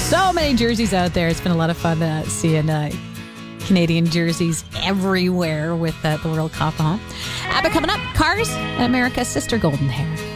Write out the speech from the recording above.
So many jerseys out there. It's been a lot of fun seeing Canadian jerseys everywhere with the World Cup. ABBA coming up. Cars and America's Sister Golden Hair.